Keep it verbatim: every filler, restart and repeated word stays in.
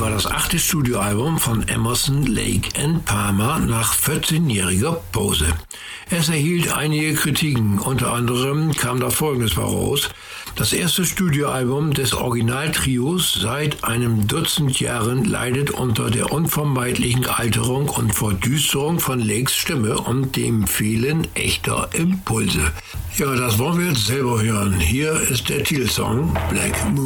war das achte Studioalbum von Emerson, Lake and Palmer nach vierzehnjähriger Pause. Es erhielt einige Kritiken, unter anderem kam da Folgendes heraus: Das erste Studioalbum des Originaltrios seit einem Dutzend Jahren leidet unter der unvermeidlichen Alterung und Verdüsterung von Lakes Stimme und dem Fehlen echter Impulse. Ja, das wollen wir jetzt selber hören. Hier ist der Titelsong Black Moon.